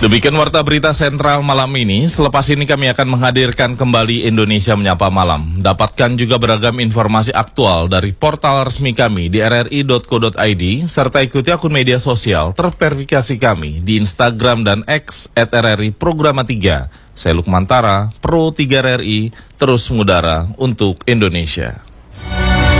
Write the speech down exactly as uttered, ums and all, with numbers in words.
Demikian Warta Berita Sentral malam ini. Selepas ini kami akan menghadirkan kembali Indonesia Menyapa Malam. Dapatkan juga beragam informasi aktual dari portal resmi kami di r r i dot co dot i d, serta ikuti akun media sosial terverifikasi kami di Instagram dan X at r r i programa tiga. Saya Lukman Tara, Pro tiga R R I, terus mengudara untuk Indonesia.